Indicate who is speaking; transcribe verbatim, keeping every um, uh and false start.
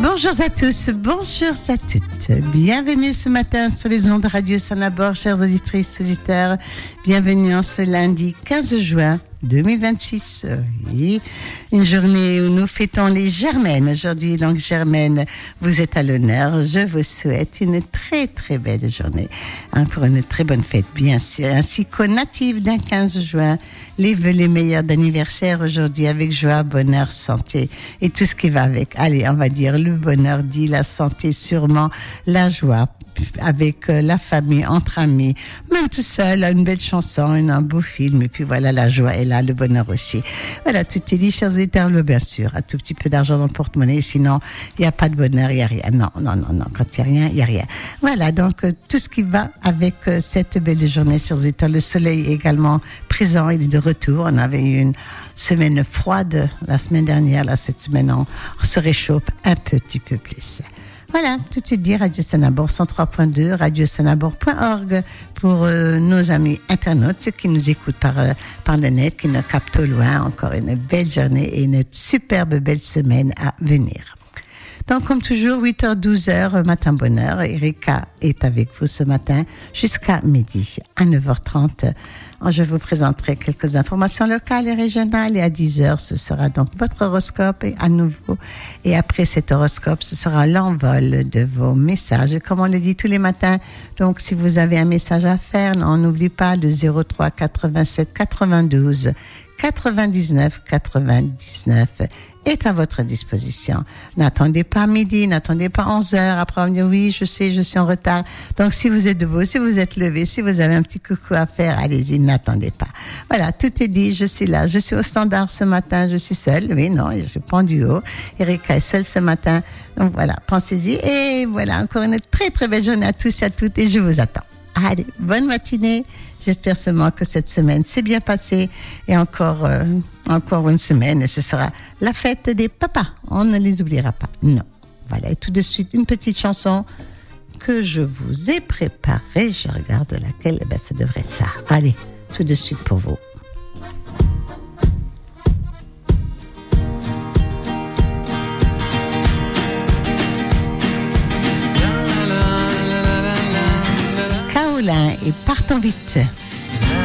Speaker 1: Bonjour à tous, bonjour à toutes. Bienvenue ce matin sur les ondes de Radio Sanabord, chères auditrices, auditeurs. Bienvenue en ce lundi quinze juin deux mille vingt-six. Oui, une journée où nous fêtons les Germaines. Aujourd'hui, donc, Germaine, vous êtes à l'honneur. Je vous souhaite une très, très belle journée. Encore une très bonne fête, bien sûr. Ainsi qu'aux natifs d'un quinze juin, les vœux les meilleurs d'anniversaire aujourd'hui avec joie, bonheur, santé et tout ce qui va avec. Allez, on va dire le bonheur dit, la santé sûrement, la joie avec la famille, entre amis, même tout seul, une belle chanson, un beau film, et puis voilà, la joie est là, le bonheur aussi. Voilà, tout est dit, chers auditeurs, bien sûr, un tout petit peu d'argent dans le porte-monnaie, sinon, il n'y a pas de bonheur, il n'y a rien. Non, non, non, non, quand il n'y a rien, il n'y a rien. Voilà, donc, euh, tout ce qui va avec euh, cette belle journée, chers auditeurs. Le soleil est également présent, il est de retour. On avait eu une semaine froide la semaine dernière, là, cette semaine, on, on se réchauffe un petit peu plus. Voilà, tout est dit, Radio Sanabord cent trois point deux, radio sanabord point org pour euh, nos amis internautes, ceux qui nous écoutent par, euh, par le net, qui nous captent au loin. Encore une belle journée et une superbe belle semaine à venir. Donc, comme toujours, huit heures douze heures, matin bonheur. Erika est avec vous ce matin jusqu'à midi. À neuf heures trente, je vous présenterai quelques informations locales et régionales. Et à dix heures, ce sera donc votre horoscope et à nouveau. Et après cet horoscope, ce sera l'envol de vos messages. Et comme on le dit tous les matins, donc si vous avez un message à faire, on n'oublie pas le zéro trois quatre-vingt-sept quatre-vingt-douze quatre-vingt-dix-neuf quatre-vingt-dix-neuf est à votre disposition. N'attendez pas midi, n'attendez pas onze heures. Après, on va dire oui, je sais, je suis en retard. Donc, si vous êtes debout, si vous êtes levé, si vous avez un petit coucou à faire, allez-y, n'attendez pas. Voilà, tout est dit, je suis là. Je suis au standard ce matin, je suis seule. Oui, non, je prends du haut. Erika est seule ce matin. Donc, voilà, pensez-y. Et voilà, encore une très, très belle journée à tous et à toutes et je vous attends. Allez, bonne matinée. J'espère seulement que cette semaine s'est bien passée et encore, euh, encore une semaine et ce sera la fête des papas. On ne les oubliera pas. Non. Voilà. Et tout de suite, une petite chanson que je vous ai préparée. Je regarde laquelle. Eh ben, ça devrait être ça. Allez, tout de suite pour vous. Et partons vite.